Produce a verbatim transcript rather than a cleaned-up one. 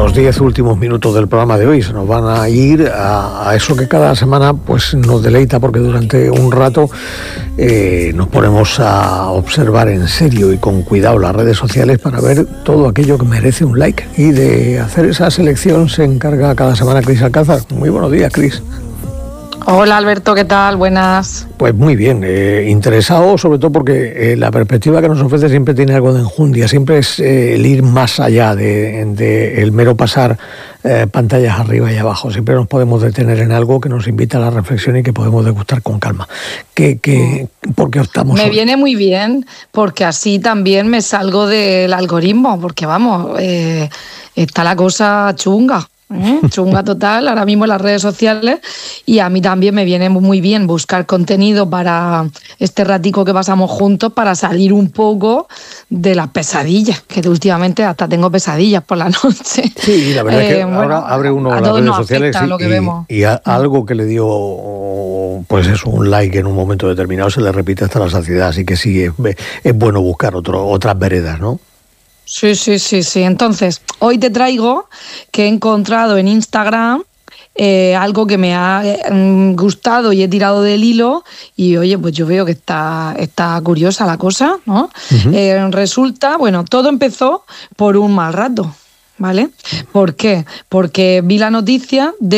los diez últimos minutos del programa de hoy. Se nos van a ir a, a eso que cada semana pues nos deleita, porque durante un rato eh, nos ponemos a observar en serio y con cuidado las redes sociales para ver todo aquello que merece un like. Y de hacer esa selección se encarga cada semana Cris Alcázar. Muy buenos días, Cris. Hola Alberto, ¿qué tal? Buenas. Pues muy bien, eh, interesado sobre todo porque eh, la perspectiva que nos ofrece siempre tiene algo de enjundia, siempre es eh, el ir más allá de, de el mero pasar eh, pantallas arriba y abajo. Siempre nos podemos detener en algo que nos invita a la reflexión y que podemos degustar con calma. ¿Qué, qué, ¿Por qué optamos Me hoy? viene muy bien, porque así también me salgo del algoritmo, porque vamos, eh, está la cosa chunga. ¿Eh? Chunga total ahora mismo en las redes sociales, y a mí también me viene muy bien buscar contenido para este ratico que pasamos juntos, para salir un poco de las pesadillas, que últimamente hasta tengo pesadillas por la noche. Sí, la verdad eh, es que bueno, ahora abre uno a las todos redes nos sociales afecta y, lo que y, vemos. y a, algo que le dio pues eso, un like en un momento determinado se le repite hasta la saciedad, así que sí, es, es bueno buscar otro, otras veredas, ¿no? Sí, sí, sí, sí. Entonces, hoy te traigo que he encontrado en Instagram eh, algo que me ha eh, gustado y he tirado del hilo, y oye, pues yo veo que está, está curiosa la cosa, ¿no? Uh-huh. Eh, resulta, bueno, todo empezó por un mal rato, ¿vale? ¿Por qué? Porque vi la noticia de